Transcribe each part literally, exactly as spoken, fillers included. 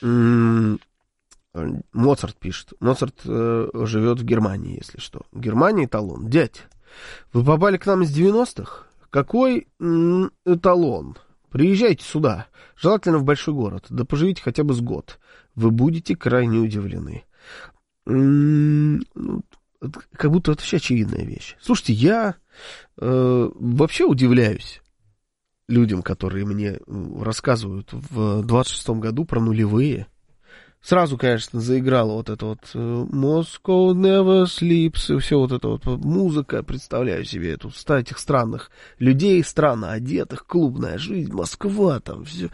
Моцарт пишет. Моцарт э, живет в Германии, если что. В Германии эталон. Дядь, вы попали к нам из девяностых? Какой м- эталон? Приезжайте сюда. Желательно в большой город. Да поживите хотя бы с год. Вы будете крайне удивлены. М- ну, как будто это вообще очевидная вещь. Слушайте, я э, вообще удивляюсь людям, которые мне рассказывают в двадцать шестом году про нулевые. Сразу, конечно, заиграла вот эта вот Moscow never sleeps, и все вот это вот музыка, представляю себе эту, этих странных людей, странно одетых, клубная жизнь, Москва, там все.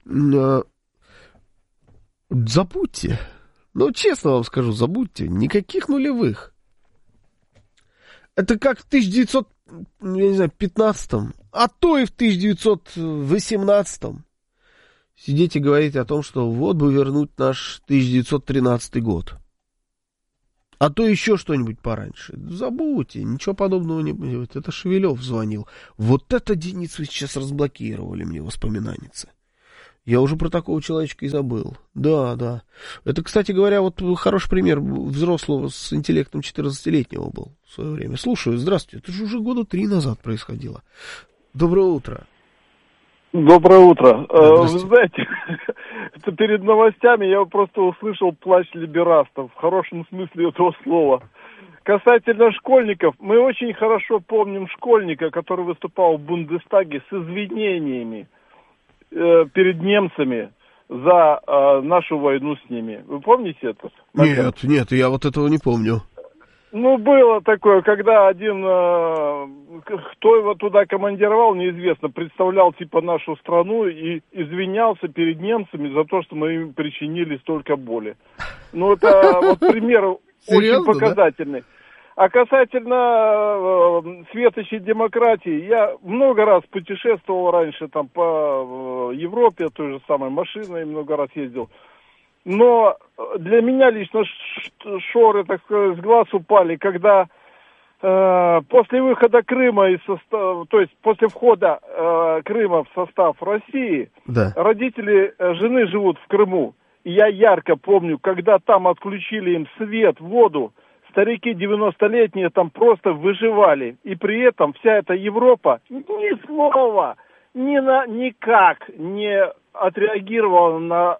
Забудьте. Ну, честно вам скажу, забудьте. Никаких нулевых. Это как в тысяча девятьсот пятнадцатом, а то и в тысяча девятьсот восемнадцатом. Сидеть и говорить о том, что вот бы вернуть наш тысяча девятьсот тринадцатый год. А то еще что-нибудь пораньше. Забудьте, ничего подобного не будет. Это Шевелев звонил. Вот это Денис вы сейчас разблокировали мне воспоминаницы. Я уже про такого человечка и забыл. Да, да. Это, кстати говоря, вот хороший пример взрослого с интеллектом четырнадцатилетнего был в свое время. Слушаю, здравствуйте. Это же уже года три назад происходило. Доброе утро. Доброе утро. Да, вы знаете, перед новостями я просто услышал плач либерастов, в хорошем смысле этого слова. Касательно школьников, мы очень хорошо помним школьника, который выступал в Бундестаге с извинениями э, перед немцами за э, нашу войну с ними. Вы помните это? Нет, нет, я вот этого не помню. Ну, было такое, когда один, э, кто его туда командировал, неизвестно, представлял типа нашу страну и извинялся перед немцами за то, что мы им причинили столько боли. Ну, это вот пример очень показательный. А касательно э, светочей демократии, я много раз путешествовал раньше там по э, Европе, той же самой машиной много раз ездил. Но для меня лично шоры, так сказать, с глаз упали, когда э, после выхода Крыма из состава, то есть после входа э, Крыма в состав России, да. Родители жены живут в Крыму. И я ярко помню, когда там отключили им свет, воду, старики девяностолетние там просто выживали. И при этом вся эта Европа ни слова, ни на, никак не отреагировала на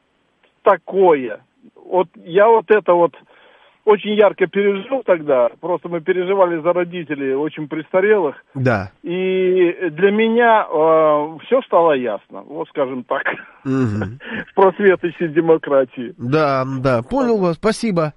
такое. Вот я вот это вот очень ярко пережил тогда. Просто мы переживали за родителей очень престарелых. Да. И для меня э, все стало ясно. Вот скажем так. Угу. Про светочи демократии. Да, да. Понял вас. Спасибо.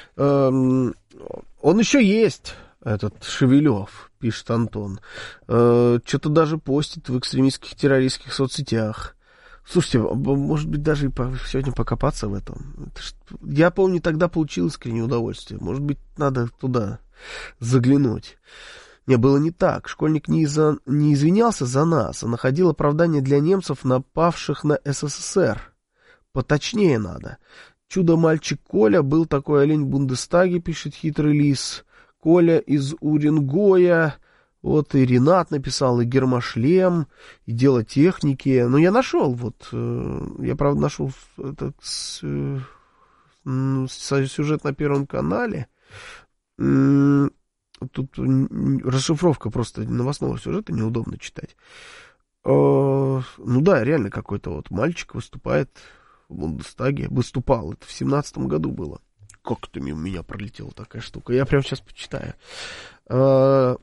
Эм, он еще есть, этот Шевелев, пишет Антон. Э, что-то даже постит в экстремистских террористских соцсетях. Слушайте, может быть, даже и сегодня покопаться в этом. Это ж... Я помню, тогда получил искреннее удовольствие. Может быть, надо туда заглянуть. Не, было не так. Школьник не, из-за... не извинялся за нас, а находил оправдание для немцев, напавших на СССР. Поточнее надо. Чудо-мальчик Коля был такой олень в Бундестаге, пишет хитрый лис. Коля из Уренгоя... Вот и Ренат написал, и Гермошлем, и Дело техники. Но я нашел, вот, э, я, правда, нашел этот э, сюжет на Первом канале. Э, тут расшифровка просто новостного сюжета, неудобно читать. Э, ну да, реально какой-то вот мальчик выступает в Бундестаге. Выступал, это в семнадцатом году было. Как-то мимо меня пролетела такая штука. Я прямо сейчас почитаю. Э,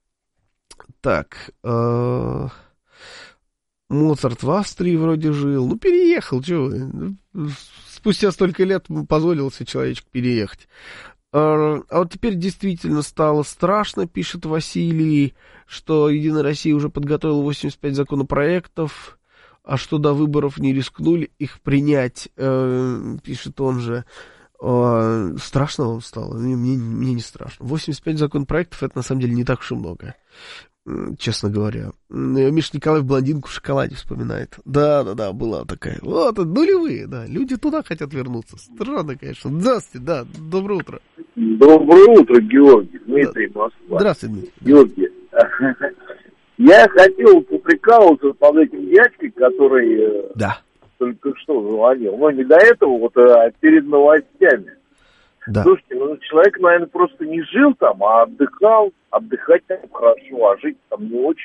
Так, э, Моцарт в Австрии вроде жил. Ну, переехал, чего вы. Спустя столько лет позволил себе человечек переехать. Э, а вот теперь действительно стало страшно, пишет Василий, что Единая Россия уже подготовила восемьдесят пять законопроектов, а что до выборов не рискнули их принять, э, пишет он же. Э, страшно вам стало? Мне, мне, мне не страшно. восемьдесят пять законопроектов — это на самом деле не так уж и много. Честно говоря. Миша Николаев блондинку в шоколаде вспоминает. Да, да, да, была такая. Вот, нулевые, да. Люди туда хотят вернуться. Странно, конечно. Здравствуйте, да, доброе утро. Доброе утро, Георгий. Дмитрий, да. Москва. Здравствуйте, Дмитрий. Георгий, я хотел поприкалываться под этим дядькой, который да. только что звонил. Но не до этого, вот, а перед новостями. Да. Слушайте, ну, человек, наверное, просто не жил там, а отдыхал. Отдыхать там хорошо, а жить там не очень.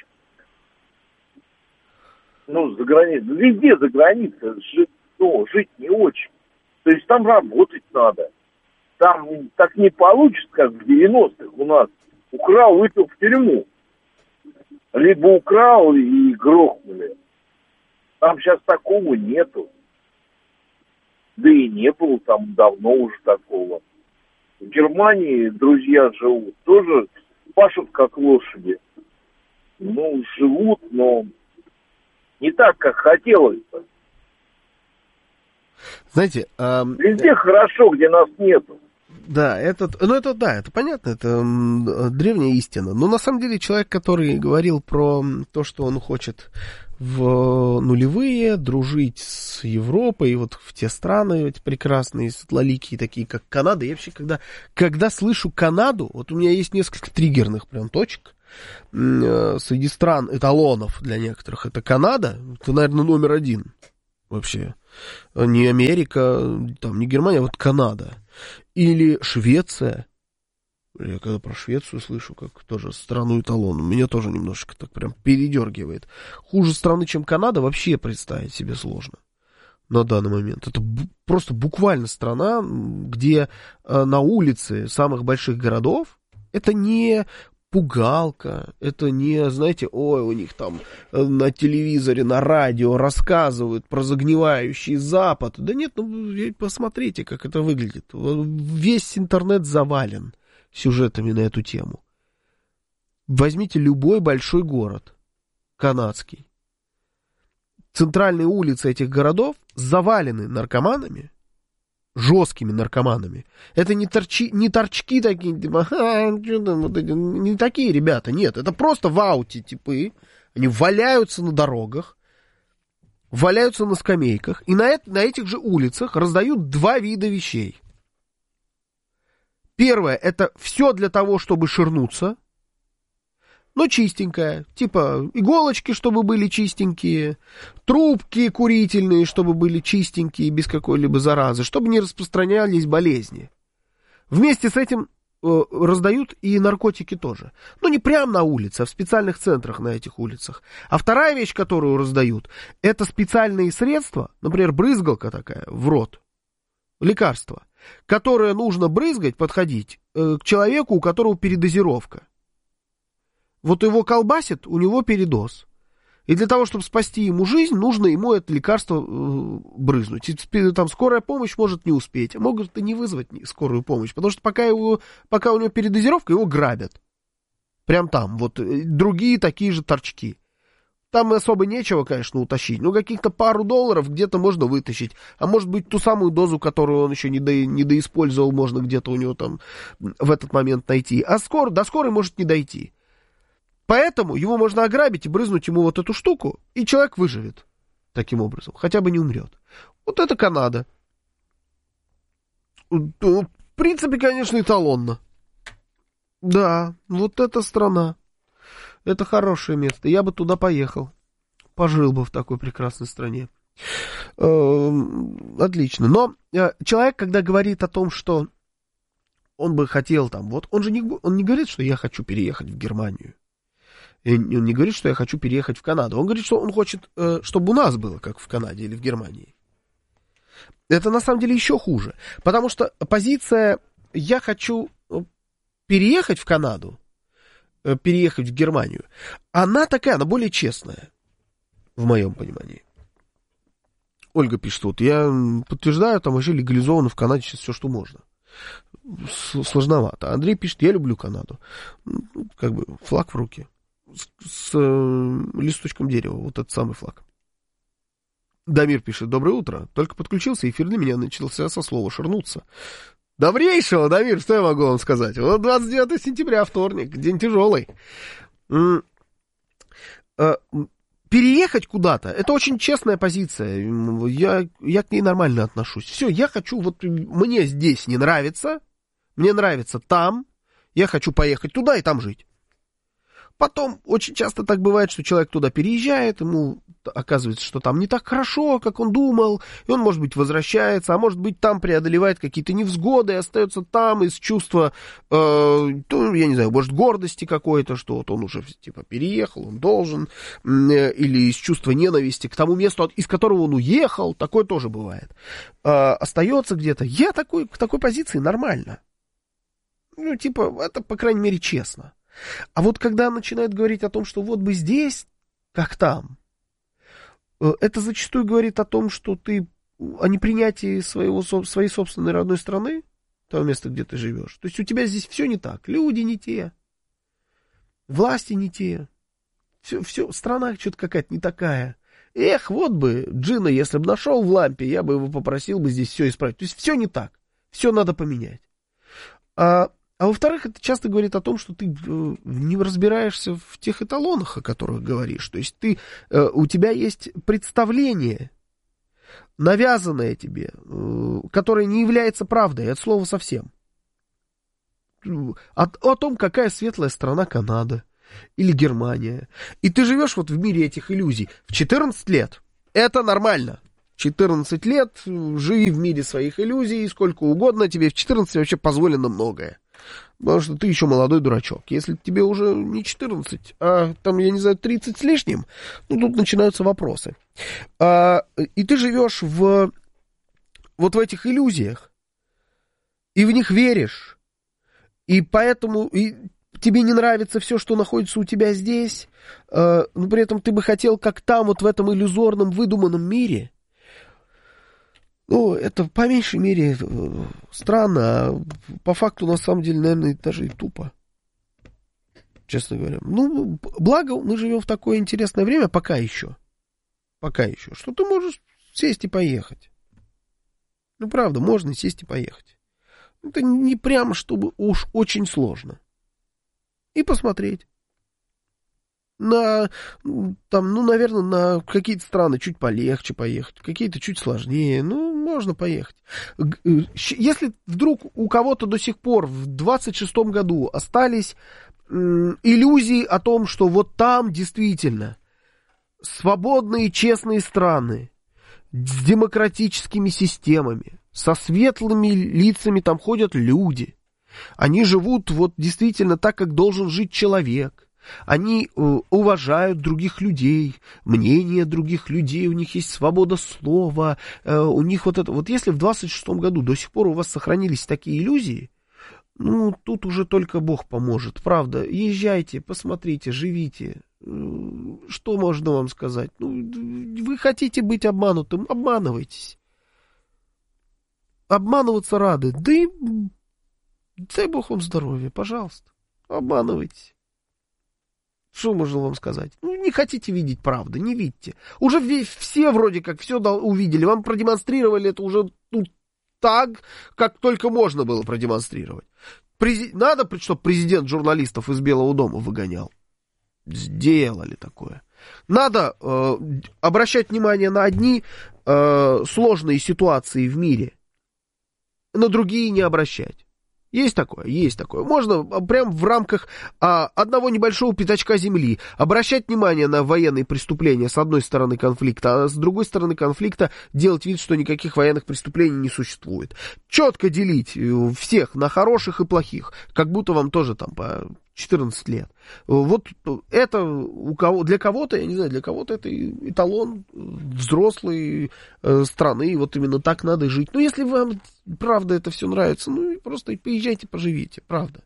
Ну, за границей. Везде за границей жить, ну, жить не очень. То есть там работать надо. Там так не получится, как в девяностых у нас. Украл, выпил в тюрьму. Либо украл и грохнули. Там сейчас такого нету. Да и не было там давно уже такого. В Германии друзья живут. Тоже пашут как лошади. Ну, живут, но не так, как хотелось бы. Знаете... Эм... Везде хорошо, где нас нету. Да, это, ну это да, это понятно, это м, древняя истина. Но на самом деле человек, который говорил про то, что он хочет в нулевые дружить с Европой, вот в те страны эти прекрасные, светлоликие, такие как Канада, я вообще когда, когда слышу Канаду, вот у меня есть несколько триггерных прям точек, э, среди стран эталонов для некоторых, это Канада, это, наверное, номер один вообще. Не Америка, там, не Германия, а вот Канада. Или Швеция. Я когда про Швецию слышу, как тоже страну эталон, меня тоже немножко так прям передергивает. Хуже страны, чем Канада, вообще представить себе сложно на данный момент. Это бу- просто буквально страна, где э, на улице самых больших городов это не пугалка, это не, знаете, ой, у них там на телевизоре, на радио рассказывают про загнивающий Запад. Да нет, ну посмотрите, как это выглядит. Весь интернет завален сюжетами на эту тему. Возьмите любой большой город, канадский. Центральные улицы этих городов завалены наркоманами, жесткими наркоманами. Это не, торчи, не торчки такие, типа, ха, что там, вот эти, не такие ребята, нет. Это просто в ауте типы. Они валяются на дорогах, валяются на скамейках, и на, это, на этих же улицах раздают два вида вещей. Первое, это все для того, чтобы ширнуться, но чистенькое, типа иголочки, чтобы были чистенькие, трубки курительные, чтобы были чистенькие, без какой-либо заразы, чтобы не распространялись болезни. Вместе с этим э, раздают и наркотики тоже. Но не прямо на улице, а в специальных центрах на этих улицах. А вторая вещь, которую раздают, это специальные средства, например, брызгалка такая в рот, лекарство, которое нужно брызгать, подходить э, к человеку, у которого передозировка. Вот его колбасит, у него передоз. И для того, чтобы спасти ему жизнь, нужно ему это лекарство э, брызнуть. И, там скорая помощь может не успеть, а могут и не вызвать скорую помощь, потому что пока, его, пока у него передозировка, его грабят. Прям там, вот другие такие же торчки. Там особо нечего, конечно, утащить. Ну, каких-то пару долларов где-то можно вытащить. А может быть, ту самую дозу, которую он еще не, до, не доиспользовал, можно где-то у него там в этот момент найти. А скоро, до скорой может не дойти. Поэтому его можно ограбить и брызнуть ему вот эту штуку, и человек выживет таким образом, хотя бы не умрет. Вот это Канада. В принципе, конечно, эталонно. Да, вот эта страна. Это хорошее место. Я бы туда поехал. Пожил бы в такой прекрасной стране. Отлично. Но человек, когда говорит о том, что он бы хотел там, вот он же не, он не говорит, что я хочу переехать в Германию. Он не говорит, что я хочу переехать в Канаду. Он говорит, что он хочет, чтобы у нас было, как в Канаде или в Германии. Это на самом деле еще хуже. Потому что позиция «я хочу переехать в Канаду», переехать в Германию, она такая, она более честная, в моем понимании. Ольга пишет, вот, я подтверждаю, там вообще легализовано в Канаде сейчас все, что можно. Сложновато. Андрей пишет, я люблю Канаду. Как бы флаг в руки. С, с э, листочком дерева, вот этот самый флаг. Дамир пишет, доброе утро, только подключился, эфир для меня начался со слова «ширнуться». Добрейшего, Дамир, что я могу вам сказать? Вот двадцать девятого сентября, вторник, день тяжелый. Переехать куда-то, это очень честная позиция, я, я к ней нормально отношусь. Все, я хочу, вот мне здесь не нравится, мне нравится там, я хочу поехать туда и там жить. потом очень часто так бывает, что человек туда переезжает, ему оказывается, что там не так хорошо, как он думал, и он, может быть, возвращается, а может быть, там преодолевает какие-то невзгоды и остается там из чувства, э, ну, я не знаю, может, гордости какой-то, что вот он уже, типа, переехал, он должен, э, или из чувства ненависти к тому месту, из которого он уехал, такое тоже бывает. Э, остается где-то. Я такой, к такой позиции нормально. Ну, типа, это, по крайней мере, честно. А вот когда начинают говорить о том, что вот бы здесь, как там, это зачастую говорит о том, что ты о непринятии своего, своей собственной родной страны, того места, где ты живешь. То есть у тебя здесь все не так. Люди не те, власти не те, все, все, страна что-то какая-то не такая. Эх, вот бы Джина, если бы нашел в лампе, я бы его попросил бы здесь все исправить. То есть все не так, все надо поменять. А А во-вторых, это часто говорит о том, что ты не разбираешься в тех эталонах, о которых говоришь. То есть ты, у тебя есть представление, навязанное тебе, которое не является правдой от слова совсем. О, о том, какая светлая страна Канада или Германия. И ты живешь вот в мире этих иллюзий. В четырнадцать лет это нормально. четырнадцать лет, живи в мире своих иллюзий, сколько угодно, тебе в четырнадцать вообще позволено многое. Потому что ты еще молодой дурачок. Если тебе уже не четырнадцать, а там, я не знаю, тридцать с лишним, ну, тут начинаются вопросы. А, и ты живешь в вот в этих иллюзиях, и в них веришь, и поэтому и тебе не нравится все, что находится у тебя здесь, а, но при этом ты бы хотел, как там, вот в этом иллюзорном, выдуманном мире. Ну, это по меньшей мере странно, а по факту, на самом деле, наверное, даже и тупо, честно говоря. Ну, благо, мы живем в такое интересное время, пока еще, пока еще, что ты можешь сесть и поехать. Ну, правда, можно сесть и поехать. Это не прямо, чтобы уж очень сложно. И посмотреть. На, там, ну, наверное, на какие-то страны чуть полегче поехать, какие-то чуть сложнее, ну, можно поехать. Если вдруг у кого-то до сих пор в двадцать шестом году остались м, иллюзии о том, что вот там действительно свободные, честные страны с демократическими системами, со светлыми лицами там ходят люди, они живут вот действительно так, как должен жить человек. Они э, уважают других людей, мнение других людей, у них есть свобода слова, э, у них вот это... Вот если в двадцать шестом году до сих пор у вас сохранились такие иллюзии, ну, тут уже только Бог поможет, правда. Езжайте, посмотрите, живите. Что можно вам сказать? Ну, вы хотите быть обманутым, обманывайтесь. Обманываться рады. Да и дай Бог вам здоровья, пожалуйста, обманывайтесь. Что можно вам сказать? Ну, не хотите видеть правду, не видите. Уже все вроде как все увидели. Вам продемонстрировали это уже ну, так, как только можно было продемонстрировать. Прези... Надо, чтобы президент журналистов из Белого дома выгонял. Сделали такое. Надо э, обращать внимание на одни э, сложные ситуации в мире, на другие не обращать. Есть такое, есть такое. Можно прям в рамках а, одного небольшого пятачка земли обращать внимание на военные преступления с одной стороны конфликта, а с другой стороны конфликта делать вид, что никаких военных преступлений не существует. Четко делить всех на хороших и плохих, как будто вам тоже там по четырнадцать лет. Вот это у кого, для кого-то, я не знаю, для кого-то это эталон взрослой э, страны, вот именно так надо жить. Ну, если вам, правда, это все нравится, ну, просто поезжайте, поживите, правда.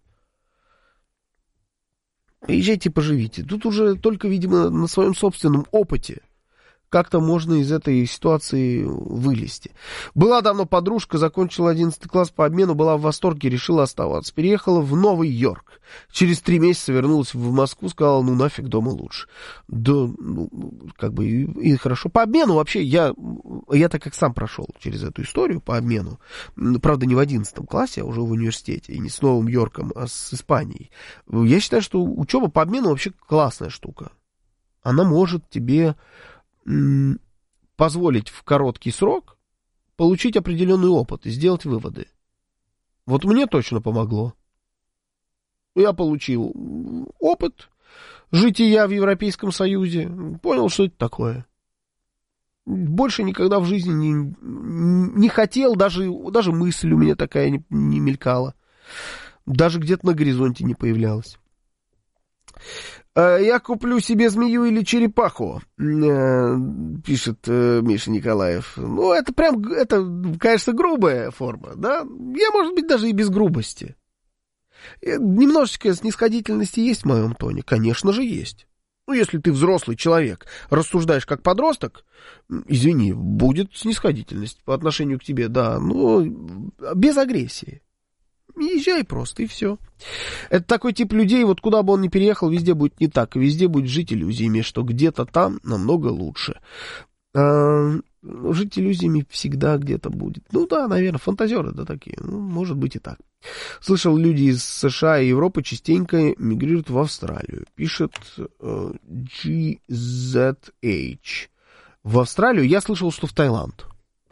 Поезжайте, поживите. Тут уже только, видимо, на своем собственном опыте как-то можно из этой ситуации вылезти. Была давно подружка, закончила одиннадцатый класс по обмену, была в восторге, решила оставаться. Переехала в Новый Йорк. Через три месяца вернулась в Москву, сказала, ну нафиг, дома лучше. Да, ну, как бы и, и хорошо. По обмену вообще я, я так как сам прошел через эту историю по обмену. Правда, не в одиннадцатом классе, а уже в университете. И не с Новым Йорком, а с Испанией. Я считаю, что учеба по обмену вообще классная штука. Она может тебе позволить в короткий срок получить определенный опыт и сделать выводы. Вот мне точно помогло. Я получил опыт, Жить и я в Европейском Союзе. Понял, что это такое. Больше никогда в жизни не, не хотел, даже, даже мысль у меня такая не, не мелькала. Даже где-то на горизонте не появлялась. Я куплю себе змею или черепаху, пишет Миша Николаев. Ну, это прям, это, конечно, грубая форма, да? Я, может быть, даже и без грубости. Немножечко снисходительности есть в моем тоне? Конечно же, есть. Ну, если ты взрослый человек, рассуждаешь как подросток, извини, будет снисходительность по отношению к тебе, да, но без агрессии. Езжай просто, и все. Это такой тип людей, вот куда бы он ни переехал, везде будет не так, везде будет жить иллюзиями, что где-то там намного лучше. А, жить иллюзиями всегда где-то будет. Ну да, наверное, фантазеры, да, такие, ну, может быть и так. Слышал, люди из США и Европы частенько мигрируют в Австралию. Пишет э, джи зет эйч. В Австралию я слышал, что в Таиланд.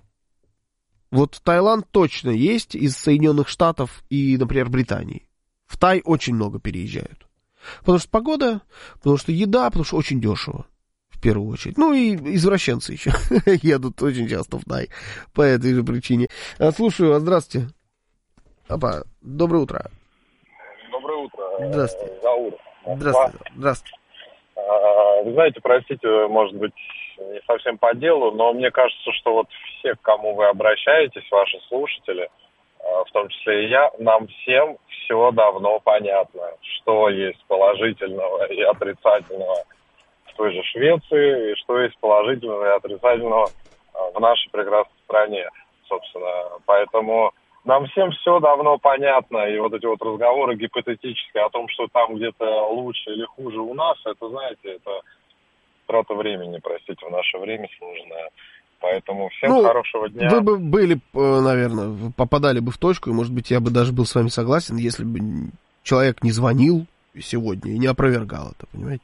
Вот в Таиланд точно есть из Соединенных Штатов и, например, Британии. В Тай очень много переезжают. Потому что погода, потому что еда, потому что очень дешево. В первую очередь. Ну и извращенцы еще едут очень часто в Тай. По этой же причине. Слушаю вас, здравствуйте. Опа, доброе утро. Доброе утро. Здравствуйте. Заур. Здравствуйте. Здравствуйте. Вы знаете, простите, может быть, не совсем по делу, но мне кажется, что вот все, к кому вы обращаетесь, ваши слушатели, в том числе и я, нам всем все давно понятно, что есть положительного и отрицательного в той же Швеции, и что есть положительного и отрицательного в нашей прекрасной стране, собственно. Поэтому нам всем все давно понятно, и вот эти вот разговоры гипотетические о том, что там где-то лучше или хуже у нас, это, знаете, это трата времени, простите, в наше время сложное. Поэтому всем ну, хорошего дня. Вы бы были, наверное, попадали бы в точку, и, может быть, я бы даже был с вами согласен, если бы человек не звонил сегодня и не опровергал это, понимаете?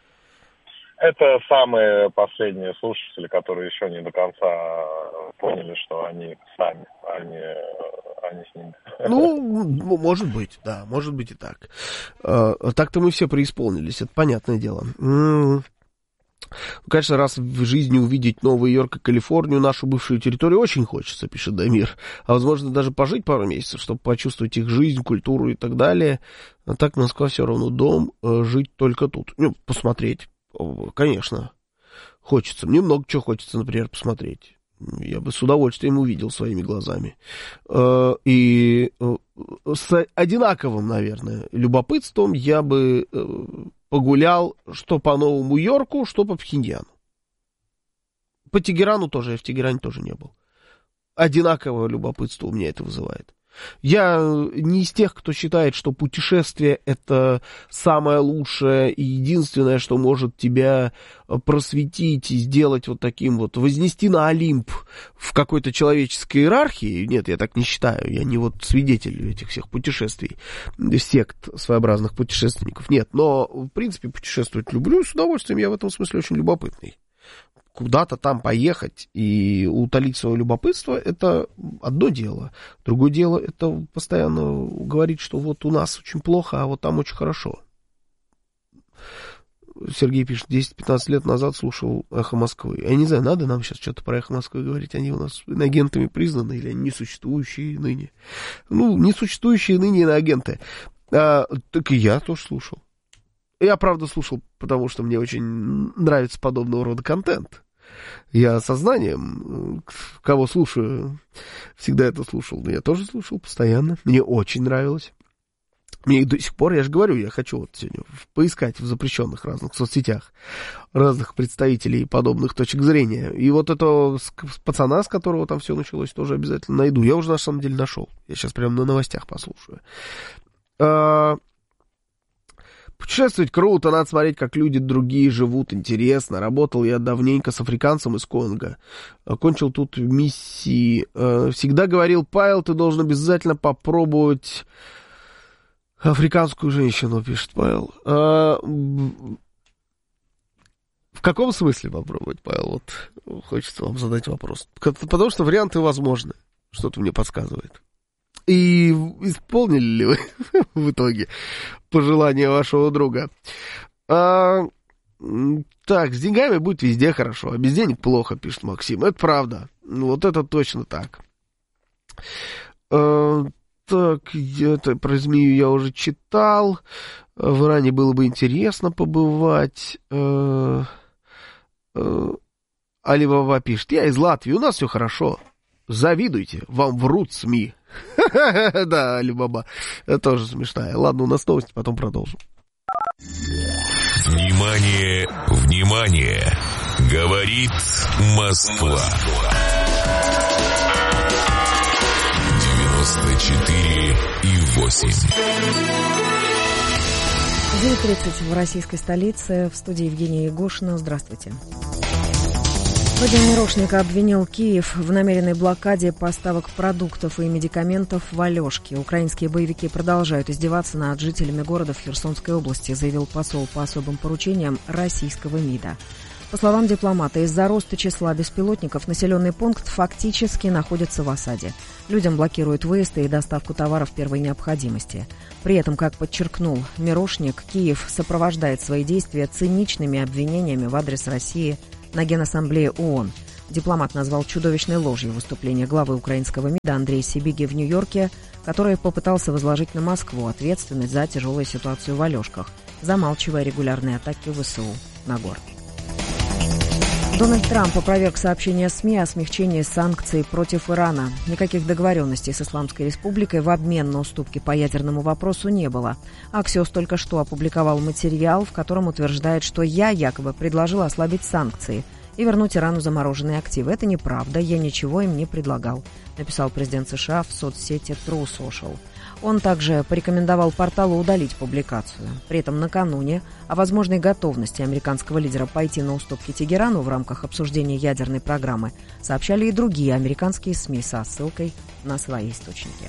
Это самые последние слушатели, которые еще не до конца поняли, что они сами, а не, а не с ними. Ну, может быть, да, может быть и так. Так-то мы все преисполнились, это понятное дело. Конечно, раз в жизни увидеть Новый Йорк и Калифорнию, нашу бывшую территорию, очень хочется, пишет Дамир. А возможно, даже пожить пару месяцев, чтобы почувствовать их жизнь, культуру и так далее. А так Москва все равно дом, жить только тут. Ну, посмотреть. Конечно, хочется. Мне много чего хочется, например, посмотреть. Я бы с удовольствием увидел своими глазами. И с одинаковым, наверное, любопытством я бы погулял что по Новому Йорку, что по Пхеньяну. По Тегерану тоже, я в Тегеране тоже не был. Одинаковое любопытство у меня это вызывает. Я не из тех, кто считает, что путешествие — это самое лучшее и единственное, что может тебя просветить и сделать вот таким вот, вознести на Олимп в какой-то человеческой иерархии. Нет, я так не считаю. Я не вот свидетель этих всех путешествий, сект своеобразных путешественников. Нет, но, в принципе, путешествовать люблю, и с удовольствием я в этом смысле очень любопытный. Куда-то там поехать и утолить свое любопытство — это одно дело. Другое дело — это постоянно говорить, что вот у нас очень плохо, а вот там очень хорошо. Сергей пишет, десять-пятнадцать лет назад слушал «Эхо Москвы». Я не знаю, надо нам сейчас что-то про «Эхо Москвы» говорить. Они у нас иноагентами признаны или они несуществующие ныне? Ну, несуществующие ныне иноагенты. А, так и я тоже слушал. Я, правда, слушал, потому что мне очень нравится подобного рода контент. Я сознанием, кого слушаю, всегда это слушал. Но я тоже слушал постоянно. Мне очень нравилось. Мне и до сих пор, я же говорю, я хочу вот сегодня поискать в запрещенных разных соцсетях разных представителей подобных точек зрения. И вот этого пацана, с которого там все началось, тоже обязательно найду. Я уже на самом деле нашел. Я сейчас прямо на новостях послушаю. Путешествовать круто, надо смотреть, как люди другие живут, интересно. Работал я давненько с африканцем из Конго. Кончил тут в миссии. Всегда говорил, Павел, ты должен обязательно попробовать африканскую женщину, пишет Павел. В каком смысле попробовать, Павел? Вот хочется вам задать вопрос. Потому что варианты возможны. Что-то мне подсказывает. И исполнили ли вы в итоге пожелания вашего друга? А, так, с деньгами будет везде хорошо, а без денег плохо, пишет Максим. Это правда. Вот это точно так. А, так, это про змею я уже читал. В Иране было бы интересно побывать. А, а, Алибаба пишет: я из Латвии, у нас все хорошо. Завидуйте, вам врут СМИ. Да, Алибаба, это тоже смешная. Ладно, у нас новости, потом продолжим. Внимание, внимание! Говорит Москва. девяносто четыре и восемь. девять тридцать в российской столице. В студии Евгения Егошина. Здравствуйте. Владимир Мирошник обвинил Киев в намеренной блокаде поставок продуктов и медикаментов в Алешке. Украинские боевики продолжают издеваться над жителями города в Херсонской области, заявил посол по особым поручениям российского МИДа. По словам дипломата, из-за роста числа беспилотников населенный пункт фактически находится в осаде. Людям блокируют выезд и доставку товаров первой необходимости. При этом, как подчеркнул Мирошник, Киев сопровождает свои действия циничными обвинениями в адрес России на Генассамблее ООН. Дипломат назвал чудовищной ложью выступление главы украинского МИДа Андрея Сибиги в Нью-Йорке, который попытался возложить на Москву ответственность за тяжелую ситуацию в Алешках, замалчивая регулярные атаки ВСУ на город. Дональд Трамп опроверг сообщения СМИ о смягчении санкций против Ирана. Никаких договоренностей с Исламской Республикой в обмен на уступки по ядерному вопросу не было. Аксиос только что опубликовал материал, в котором утверждает, что я якобы предложил ослабить санкции и вернуть Ирану замороженные активы. Это неправда, я ничего им не предлагал, написал президент США в соцсети True Social. Он также порекомендовал порталу удалить публикацию. При этом накануне о возможной готовности американского лидера пойти на уступки Тегерану в рамках обсуждения ядерной программы сообщали и другие американские СМИ со ссылкой на свои источники.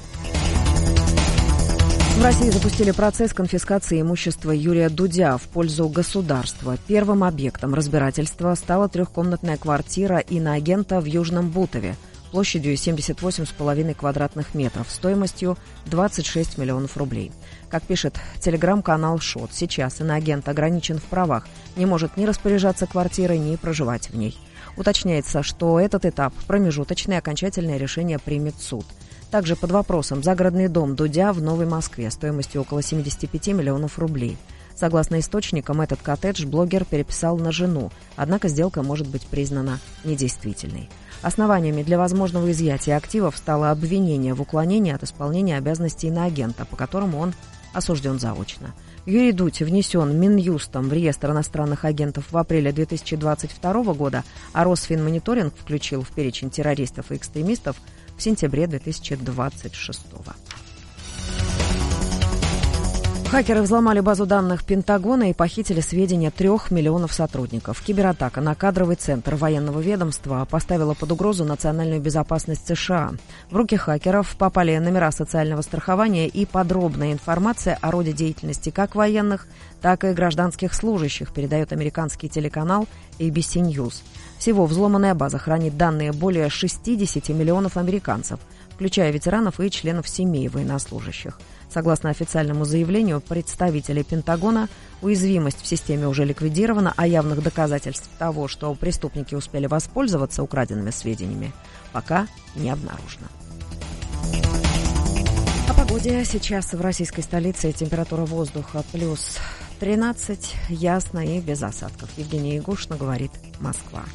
В России запустили процесс конфискации имущества Юрия Дудя в пользу государства. Первым объектом разбирательства стала трехкомнатная квартира иноагента в Южном Бутове площадью семьдесят восемь с половиной квадратных метров, стоимостью двадцать шесть миллионов рублей. Как пишет телеграм-канал ШОТ, сейчас иноагент ограничен в правах, не может ни распоряжаться квартирой, ни проживать в ней. Уточняется, что этот этап промежуточный, окончательное решение примет суд. Также под вопросом загородный дом Дудя в Новой Москве стоимостью около семьдесят пять миллионов рублей. Согласно источникам, этот коттедж блогер переписал на жену, однако сделка может быть признана недействительной. Основаниями для возможного изъятия активов стало обвинение в уклонении от исполнения обязанностей иноагента, по которому он осужден заочно. Юрий Дудь внесен Минюстом в реестр иностранных агентов в апреле две тысячи двадцать второго года, а Росфинмониторинг включил в перечень террористов и экстремистов в сентябре две тысячи двадцать шестого. Хакеры взломали базу данных Пентагона и похитили сведения трех миллионов сотрудников. Кибератака на кадровый центр военного ведомства поставила под угрозу национальную безопасность США. В руки хакеров попали номера социального страхования и подробная информация о роде деятельности как военных, так и гражданских служащих, передает американский телеканал эй би си News. Всего взломанная база хранит данные более шестьдесят миллионов американцев, включая ветеранов и членов семей военнослужащих. Согласно официальному заявлению представителей Пентагона, уязвимость в системе уже ликвидирована, а явных доказательств того, что преступники успели воспользоваться украденными сведениями, пока не обнаружено. О погоде. Сейчас в российской столице температура воздуха плюс тринадцать, ясно и без осадков. Евгения Егошина, говорит Москва.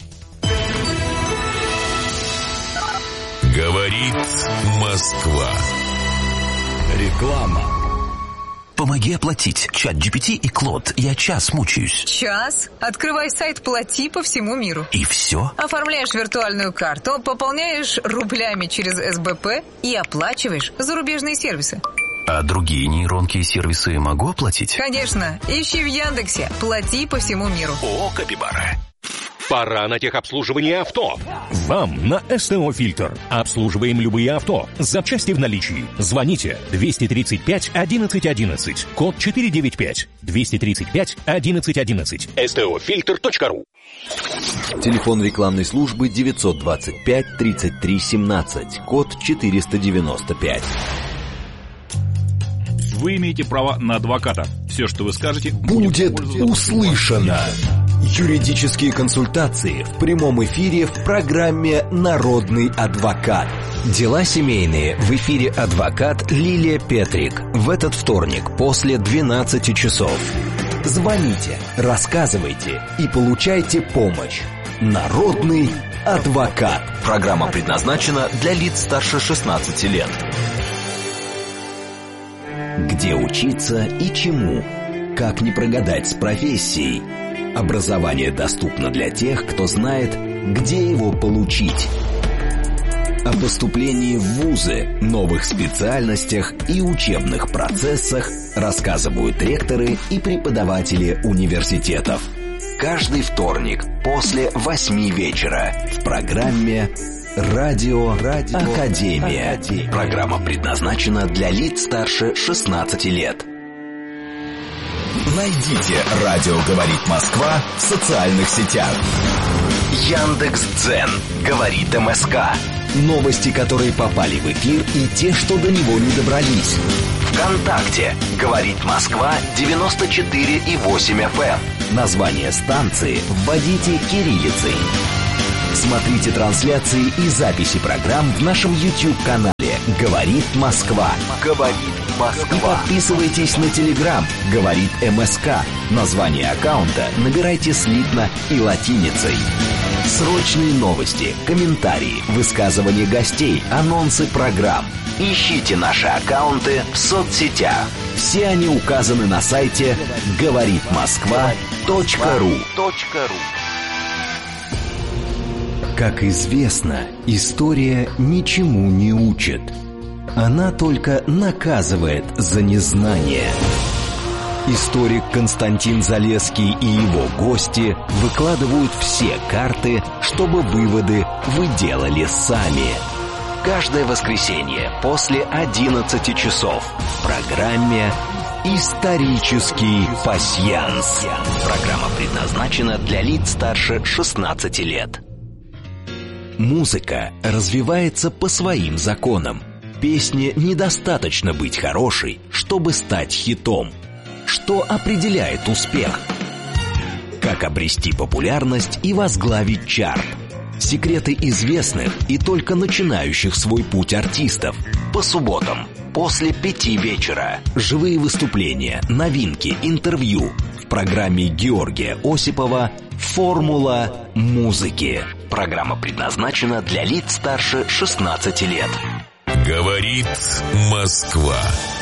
Говорит Москва. Реклама. Помоги оплатить. Чат джи пи ти и Клод. Я час мучаюсь. Час? Открывай сайт «Плати» по всему миру. И все? Оформляешь виртуальную карту, пополняешь рублями через эс бэ пэ и оплачиваешь зарубежные сервисы. А другие нейронки и сервисы могу оплатить? Конечно. Ищи в Яндексе «Плати» по всему миру. О, Капибара. Пора на техобслуживание авто. Вам на эс тэ о «Фильтр». Обслуживаем любые авто. Запчасти в наличии. Звоните двести тридцать пять одиннадцать одиннадцать. Код четыреста девяносто пять. двести тридцать пять одиннадцать одиннадцать. эс тэ о фильтр точка ру. Телефон рекламной службы девятьсот двадцать пять тридцать три семнадцать. Код четыреста девяносто пять. Вы имеете право на адвоката. все, что вы скажете, будет услышано. Юридические консультации в прямом эфире в программе «Народный адвокат». Дела семейные в эфире адвокат Лилия Петрик в этот вторник после двенадцати часов. Звоните, рассказывайте и получайте помощь. Народный адвокат. Программа предназначена для лиц старше шестнадцати лет. Где учиться и чему? Как не прогадать с профессией? Образование доступно для тех, кто знает, где его получить. О поступлении в вузы, новых специальностях и учебных процессах рассказывают ректоры и преподаватели университетов. Каждый вторник после восьми вечера в программе «Радио, Радио Академия». Академия. Программа предназначена для лиц старше шестнадцати лет. Найдите «Радио говорит Москва» в социальных сетях. Яндекс.Дзен говорит МСК. Новости, которые попали в эфир, и те, что до него не добрались. ВКонтакте говорит Москва девяносто четыре и восемь эф эм. Название станции вводите кириллицей. Смотрите трансляции и записи программ в нашем YouTube-канале «Говорит Москва». «Говорит Москва». И подписывайтесь на Telegram «Говорит МСК». Название аккаунта набирайте слитно и латиницей. Срочные новости, комментарии, высказывания гостей, анонсы программ. Ищите наши аккаунты в соцсетях. Все они указаны на сайте говорит москва точка ру. Как известно, история ничему не учит. Она только наказывает за незнание. Историк Константин Залесский и его гости выкладывают все карты, чтобы выводы вы делали сами. Каждое воскресенье после одиннадцати часов в программе «Исторический пасьянс». Программа предназначена для лиц старше шестнадцати лет. Музыка развивается по своим законам. Песне недостаточно быть хорошей, чтобы стать хитом. Что определяет успех? Как обрести популярность и возглавить чарт? Секреты известных и только начинающих свой путь артистов. По субботам после пяти вечера. Живые выступления, новинки, интервью. В программе Георгия Осипова «Формула музыки». Программа предназначена для лиц старше шестнадцати лет. Говорит Москва.